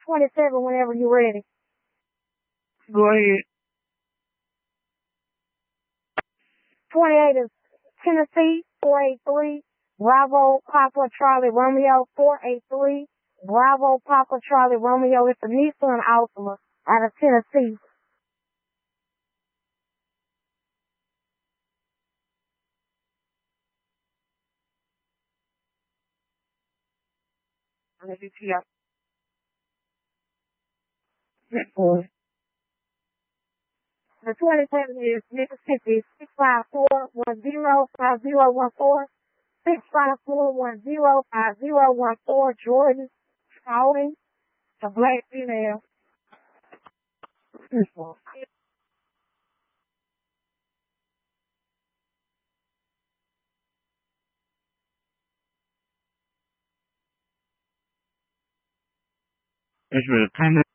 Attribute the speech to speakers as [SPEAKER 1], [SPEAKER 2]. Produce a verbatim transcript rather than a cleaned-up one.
[SPEAKER 1] twenty-seven whenever you're ready.
[SPEAKER 2] Go ahead.
[SPEAKER 1] twenty-eight is Tennessee, four eight three. Bravo, Papa, Charlie, Romeo, four eight three. Bravo, Papa, Charlie, Romeo. It's a Nissan Altima out of Tennessee.
[SPEAKER 2] Let me see.
[SPEAKER 1] The twenty-seven is Mississippi, six five four one zero five zero one four. six five four one zero five zero one four. Jordan, Spalding, a black female.
[SPEAKER 2] It's really kind of